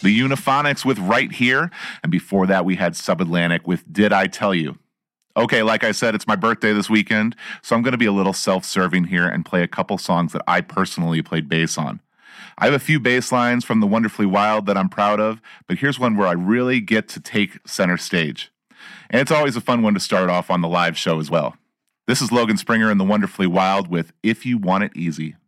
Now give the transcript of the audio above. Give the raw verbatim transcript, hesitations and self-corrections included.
The Uniphonics with Right Here, and before that we had Subatlantic with Did I Tell You? Okay, like I said, it's my birthday this weekend, so I'm going to be a little self-serving here and play a couple songs that I personally played bass on. I have a few bass lines from The Wonderfully Wild that I'm proud of, but here's one where I really get to take center stage. And it's always a fun one to start off on the live show as well. This is Logan Springer and The Wonderfully Wild with If You Want It Easy.